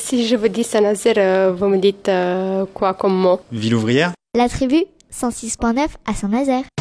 Si je vous dis Saint-Nazaire, vous me dites quoi comme mot? Ville ouvrière? La tribu 106.9 à Saint-Nazaire.